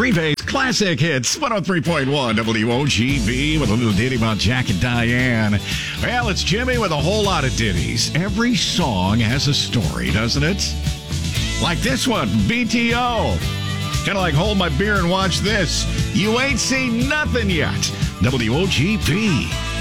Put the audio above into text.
Green Bay's classic hits, 103.1 WOGB with a little ditty about Jack and Diane. Well, it's Jimmy with a whole lot of ditties. Every song has a story, doesn't it? Like this one, BTO. Kind of like hold my beer and watch this. You ain't seen nothing yet. WOGB.